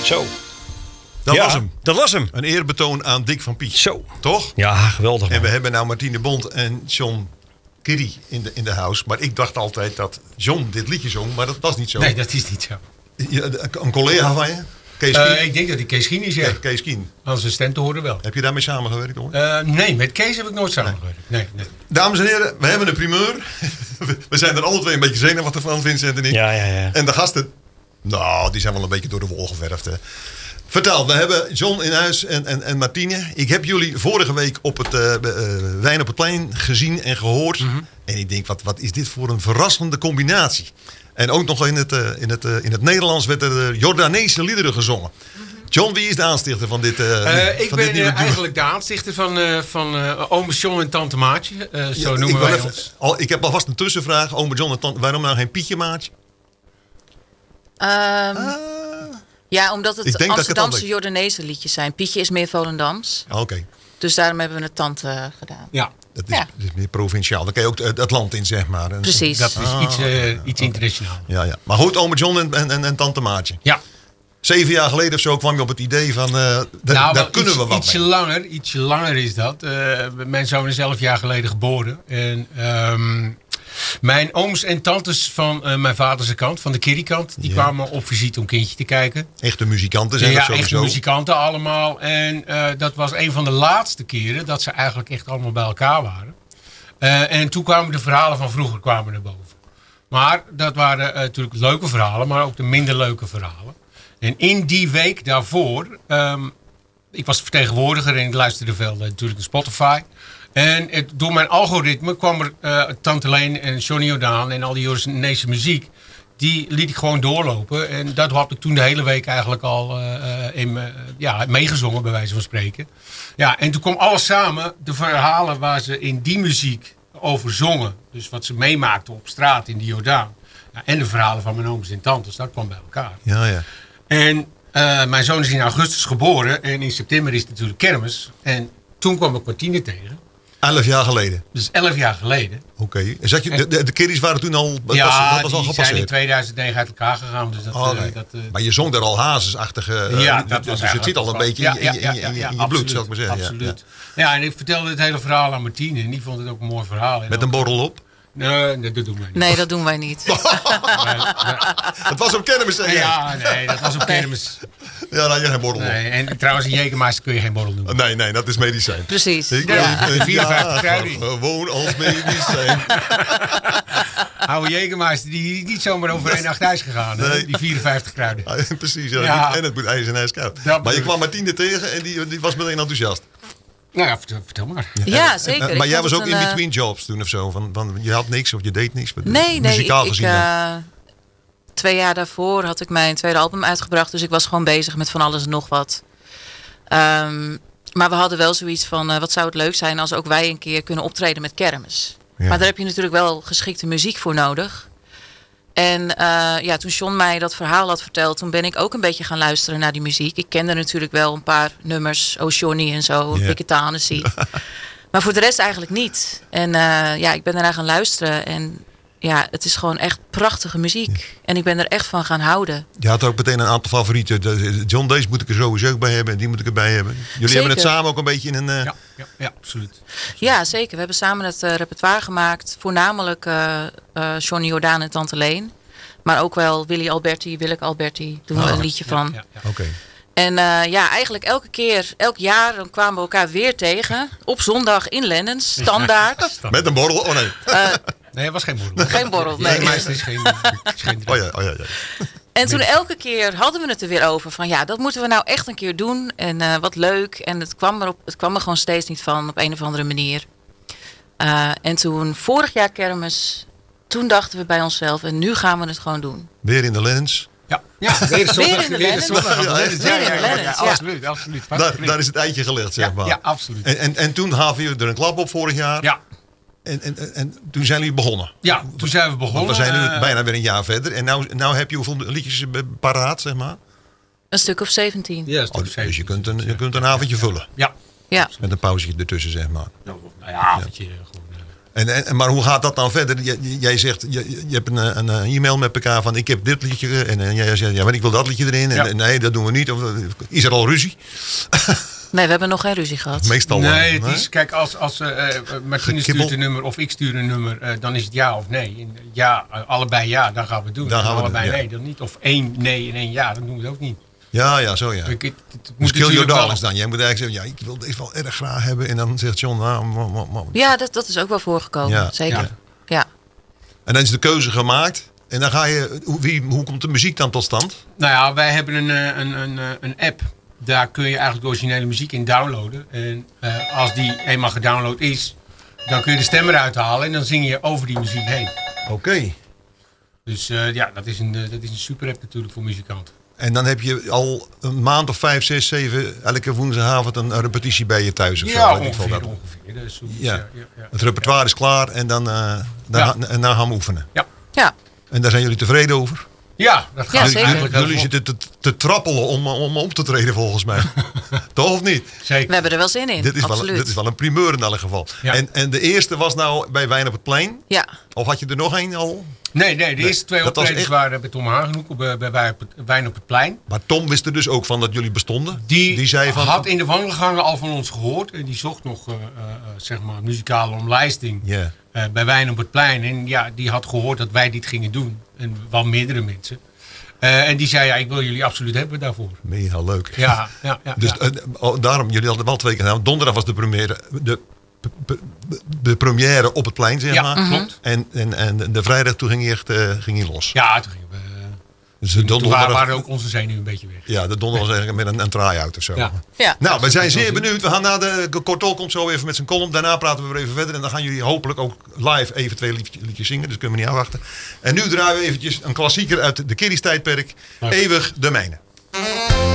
Zo. Dat was hem. Dat was hem. Een eerbetoon aan Dick van Piet. Zo. Toch? Ja, geweldig. Man. En we hebben nou Martine Bond en John Kerry in de house. Maar ik dacht altijd dat John dit liedje zong. Maar dat was niet zo. Nee, dat is niet zo. Een collega van je? Kees Kien? Ik denk dat hij Kees Kien is, ja. Ja, Kees Kien. Als zijn stem te horen wel. Heb je daarmee samengewerkt, hoor? Nee, met Kees heb ik nooit samengewerkt. Nee. Dames en heren, we hebben een primeur. We zijn er alle twee een beetje zenuwachtig van, Vincent en ik. Ja. En de gasten, nou, die zijn wel een beetje door de wol geverfd. Hè. Vertel, we hebben John in huis en Martine. Ik heb jullie vorige week op het Wijn op het Plein gezien en gehoord. Mm-hmm. En ik denk, wat is dit voor een verrassende combinatie. En ook nog in het Nederlands werd er Jordaanese liederen gezongen. John, wie is de aanstichter van dit Ik ben eigenlijk de aanstichter van ome John en tante Maatje. Zo noemen wij ons. Ik heb alvast een tussenvraag. Ome John en tante, waarom nou geen Pietje Maatje? Ja, omdat het Amsterdamse Jordaanese liedjes zijn. Pietje is meer Volendams. Oké. Dus daarom hebben we het tante gedaan. Ja. Dat is meer provinciaal. Dan kan je ook het land in, zeg maar. Precies. Dat is iets internationaal. Ja. Maar goed, ome John en tante Maatje. Ja. 7 jaar geleden of zo kwam je op het idee van, daar kunnen we wat mee. Ietsje langer is dat. Mijn zoon is 11 jaar geleden geboren. En mijn ooms en tantes van mijn vaders kant, van de Kerrykant, die kwamen op visite om kindje te kijken. Echte muzikanten zijn dat sowieso. Ja, echte muzikanten allemaal. En dat was een van de laatste keren dat ze eigenlijk echt allemaal bij elkaar waren. En toen kwamen de verhalen van vroeger kwamen naar boven. Maar dat waren natuurlijk leuke verhalen, maar ook de minder leuke verhalen. En in die week daarvoor, ik was vertegenwoordiger en ik luisterde veel natuurlijk naar Spotify. En door mijn algoritme kwam er Tante Leen en Johnny Jordaan en al die Jordaanese muziek. Die liet ik gewoon doorlopen. En dat had ik toen de hele week eigenlijk al meegezongen, bij wijze van spreken. Ja, en toen kwam alles samen. De verhalen waar ze in die muziek over zongen. Dus wat ze meemaakten op straat in die Jordaan. Ja, en de verhalen van mijn ooms en tantes, dat kwam bij elkaar. Ja. En mijn zoon is in augustus geboren. En in september is het natuurlijk kermis. En toen kwam ik Martine tegen. 11 jaar geleden? Dus 11 jaar geleden. Oké. En de Kerrys waren toen al, dat was al gepasseerd? Die zijn in 2009 uit elkaar gegaan. Dus maar je zong daar al hazesachtige... dus het zit al een beetje in je bloed, zou ik maar zeggen. Absoluut. Ja, en ik vertelde het hele verhaal aan Martine. En die vond het ook een mooi verhaal. Met een borrel op? Nee, dat doen wij niet. Nee, dat doen wij niet. Het was op kermis, zeg je? Ja, nee, dat was op kermis. Ja, nou, je geen borrel op. Nee, en trouwens, in Jekermeister kun je geen borrel doen. Nee, dat is medicijn. Precies. De 54 kruiden. Gewoon als medicijn. Oude Jekermeister, die is niet zomaar over 1 nacht ijs gegaan. Nee. Die 54 kruiden. Ja, precies, ja. En het moet ijs en ijskoud. Maar je kwam Martine tegen en die was meteen enthousiast. Nou ja, vertel maar. Ja, zeker. Maar jij was ook in between jobs toen of zo? Van, je had niks of je deed niks? Nee, muzikaal gezien 2 jaar daarvoor had ik mijn tweede album uitgebracht. Dus ik was gewoon bezig met van alles en nog wat. Maar we hadden wel zoiets van, wat zou het leuk zijn als ook wij een keer kunnen optreden met kermis. Ja. Maar daar heb je natuurlijk wel geschikte muziek voor nodig. En toen John mij dat verhaal had verteld, toen ben ik ook een beetje gaan luisteren naar die muziek. Ik kende natuurlijk wel een paar nummers, Oh Johnny en zo, Piketanessie. Maar voor de rest eigenlijk niet. En ik ben daarna gaan luisteren en ja, het is gewoon echt prachtige muziek. En ik ben er echt van gaan houden. Je had ook meteen een aantal favorieten. John, deze moet ik er sowieso bij hebben en die moet ik erbij hebben. Jullie hebben het samen ook een beetje in een... Ja, absoluut. Ja, zeker. We hebben samen het repertoire gemaakt. Voornamelijk Johnny Jordaan en Tante Leen. Maar ook wel Willeke Alberti doen we een liedje van. Ja. Oké. En eigenlijk elk jaar dan kwamen we elkaar weer tegen. Op zondag in Lennens, standaard. Met een borrel? Oh nee. Nee, het was geen borrel. Geen borrel, nee. Maar het is geen Oh ja. En toen elke keer hadden we het er weer over. Van ja, dat moeten we nou echt een keer doen. En wat leuk. En het kwam er gewoon steeds niet van op een of andere manier. En toen vorig jaar kermis. Toen dachten we bij onszelf. En nu gaan we het gewoon doen. Weer in de Lens. Ja, weer in de zondag. Ja, absoluut. Daar is het eitje gelegd, zeg maar. Ja, absoluut. En toen gaven jullie er een klap op vorig jaar. Ja. En toen zijn jullie begonnen. Ja, toen zijn we begonnen. Want we zijn nu bijna weer een jaar verder. En nou heb je hoeveel liedjes paraat, zeg maar? Een stuk of 17. Ja, een stuk of 17. Dus je kunt een avondje vullen. Ja. Met een pauzetje ertussen, zeg maar. Nou ja, avondje gewoon. Maar hoe gaat dat dan verder? Jij zegt, je hebt een e-mail met elkaar van ik heb dit liedje. En jij zegt, ja, maar ik wil dat liedje erin. Ja. En nee, dat doen we niet. Of, is er al ruzie? Nee, we hebben nog geen ruzie gehad. Meestal Nee, het is, kijk, als Martine Gekibbel. stuurt een nummer of ik stuur een nummer, dan is het ja of nee. En ja, allebei ja, dan gaan we het doen. Dan gaan we het allebei doen, ja. nee, dan niet. Of 1 nee en 1 ja, dan doen we het ook niet. Ja, zo ja. Het Dus moet kill your natuurlijk wel- darlings dan. Jij moet eigenlijk zeggen, ja, ik wil deze wel erg graag hebben. En dan zegt John, nou, Ja, dat is ook wel voorgekomen. Ja. Zeker. Ja. En dan is de keuze gemaakt. En dan ga je, hoe komt de muziek dan tot stand? Nou ja, wij hebben een app. Daar kun je eigenlijk de originele muziek in downloaden. En als die eenmaal gedownload is, dan kun je de stem eruit halen. En dan zing je over die muziek heen. Oké. Dus ja, dat is een super app natuurlijk voor muzikanten. En dan heb je al een maand of 5, 6, 7, elke woensdagavond een repetitie bij je thuis of zo. Ja, weet ik veel ongeveer. dat. ongeveer. Dus zoiets, Ja. ja. Het repertoire is klaar en dan gaan we oefenen. Ja. En daar zijn jullie tevreden over? Ja, dat gaat zeker. eigenlijk heel Jullie vlot. zitten te trappelen om op te treden volgens mij. Toch of niet? Zeker. We hebben er wel zin in. Dit Absoluut. is wel een primeur in elk geval. Ja. En de eerste was nou bij Wijn op het Plein? Ja. Of had je er nog één al? Nee, de eerste 2 dat was optredens echt- waren bij Tom Hagenhoek bij Wijn op het Plein. Maar Tom wist er dus ook van dat jullie bestonden? Die zei van... had in de wandelgangen al van ons gehoord. En die zocht nog zeg maar muzikale omlijsting Ja. bij Wijn op het Plein. En ja, die had gehoord dat wij dit gingen doen. En wel meerdere mensen. En die zei, ja, ik wil jullie absoluut hebben daarvoor. Mega leuk. Ja. Dus daarom, jullie hadden wel 2 keer gedaan. Donderdag was de première op het plein, zeg Ja, maar. klopt. En de vrijdag toen ging hij los. Ja, toen gingen we... Dus de Toen donderdag, waren ook onze zenuwen een beetje weg. ja, de donderdag was eigenlijk met een try-out of zo. Ja. Ja. Nou, we zijn zeer benieuwd. We gaan na de Kortol komt zo even met zijn column. Daarna praten we weer even verder. En dan gaan jullie hopelijk ook live even 2 liedjes zingen. Dus kunnen we niet afwachten. En nu draaien we eventjes een klassieker uit de Kiddies tijdperk. Leuk. Eeuwig de mijne.